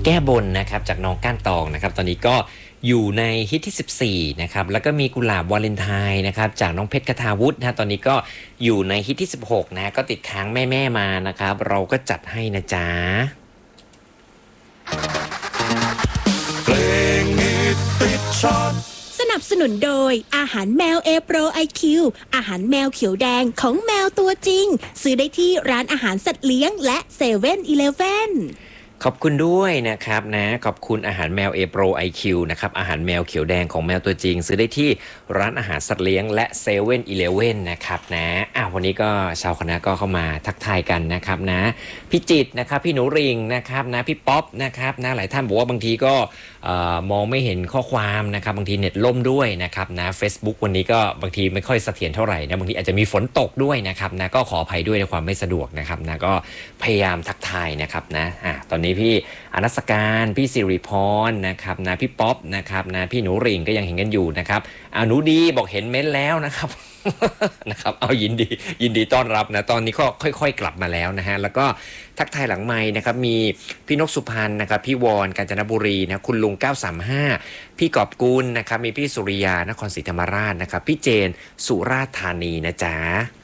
แก้บนนะครับจากน้องก้านตองนะครับตอนนี้ก็อยู่ในฮิตที่ 14นะครับแล้วก็มีกุหลาบวาเลนไทน์นะครับจากน้องเพชรกทาวุฒินะตอนนี้ก็อยู่ในฮิตที่ 16นะก็ติดค้างแม่มานะครับเราก็จัดให้นะจ๊ะเพลงฮิตติดชาร์ตสนับสนุนโดยอาหารแมว A Pro IQ อาหารแมวเขียวแดงของแมวตัวจริงซื้อได้ที่ร้านอาหารสัตว์เลี้ยงและ7-Eleven ขอบคุณด้วยนะครับนะขอบคุณอาหารแมว A Pro IQ นะครับอาหารแมวเขียวแดงของแมวตัวจริงซื้อได้ที่ร้านอาหารสัตว์เลี้ยงและ7-Elevenนะครับนะวันนี้ก็ชาวคณะก็เข้ามาทักทายกันนะครับนะพี่จิตนะครับพี่หนูริงนะครับนะพี่ป๊อปนะครับนะหลายท่านบอกว่าบางทีก็มองไม่เห็นข้อความนะครับบางทีเน็ตล่มด้วยนะครับนะ Facebook วันนี้ก็บางทีไม่ค่อยเสถียรเท่าไหร่นะบางทีอาจจะมีฝนตกด้วยนะครับนะก็ขออภัยด้วยในความไม่สะดวกนะครับนะก็พยายามทักทายนะครับนะตอนนี้พี่อนัสการพี่สิริพรนะครับนะพี่ป๊อปนะครับนะพี่หนูริ่งก็ยังเห็นกันอยู่นะครับหนูดีบอกเห็นเม้นแล้วนะครับ นะครับเอายินดีต้อนรับนะตอนนี้ก็ค่อยๆกลับมาแล้วนะฮะแล้วก็ทักทายหลังไมค์นะครับมีพี่นกสุพรรณนะครับพี่วอนกาญจนบุรีนะคุณลุง935พี่กอบกุลนะครับมีพี่สุริยานครศรีธรรมราชนะครับพี่เจนสุราษฎร์ธานีนะจ๊ะ